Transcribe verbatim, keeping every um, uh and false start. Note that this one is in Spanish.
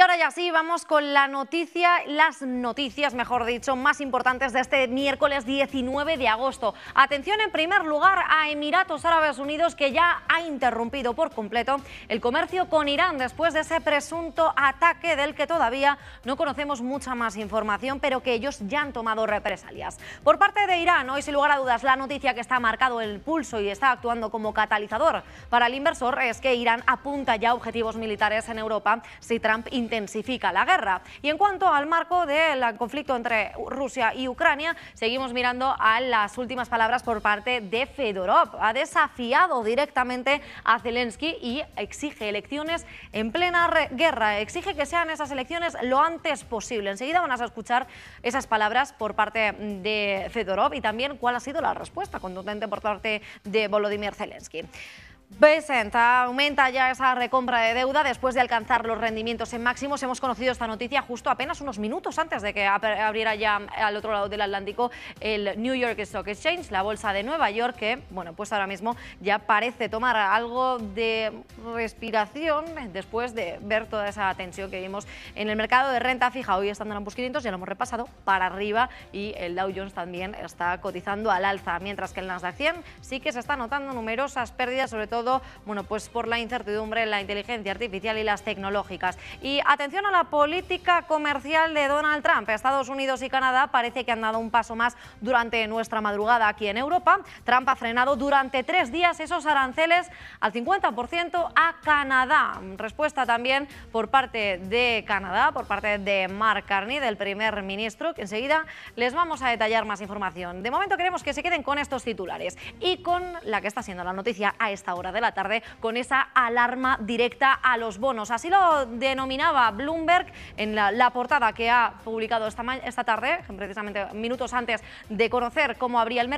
ahora ya sí, vamos con la noticia, las noticias, mejor dicho, más importantes de este miércoles diecinueve de agosto. Atención en primer lugar a Emiratos Árabes Unidos, que ya ha interrumpido por completo el comercio con Irán después de ese presunto ataque del que todavía no conocemos mucha más información, pero que ellos ya han tomado represalias. Por parte de Irán, hoy sin lugar a dudas, la noticia que está marcado el pulso y está actuando como catalizador para el inversor es que Irán apunta ya a objetivos militares en Europa si Trump intensifica la guerra. Y en cuanto al marco del conflicto entre Rusia y Ucrania, seguimos mirando a las últimas palabras por parte de Fedorov. Ha desafiado directamente a Zelensky y exige elecciones en plena guerra. Exige que sean esas elecciones lo antes posible. Enseguida van a escuchar esas palabras por parte de Fedorov y también cuál ha sido la respuesta contundente por parte de Volodymyr Zelensky. Bessent aumenta ya esa recompra de deuda después de alcanzar los rendimientos en máximos. Hemos conocido esta noticia justo apenas unos minutos antes de que abriera ya al otro lado del Atlántico el New York Stock Exchange, la bolsa de Nueva York, que bueno, pues ahora mismo ya parece tomar algo de respiración después de ver toda esa tensión que vimos en el mercado de renta fija. Hoy Standard and Poor's quinientos, ya lo hemos repasado, para arriba, y el Dow Jones también está cotizando al alza, mientras que el Nasdaq cien sí que se está notando numerosas pérdidas, sobre todo Todo, bueno, pues por la incertidumbre en la inteligencia artificial y las tecnológicas. Y atención a la política comercial de Donald Trump. Estados Unidos y Canadá parece que han dado un paso más durante nuestra madrugada aquí en Europa. Trump ha frenado durante tres días esos aranceles al cincuenta por ciento a Canadá. Respuesta también por parte de Canadá, por parte de Mark Carney, del primer ministro, que enseguida les vamos a detallar más información. De momento queremos que se queden con estos titulares y con la que está siendo la noticia a esta hora de la tarde, con esa alarma directa a los bonos. Así lo denominaba Bloomberg en la, la portada que ha publicado esta, esta tarde, precisamente minutos antes de conocer cómo abría el mercado.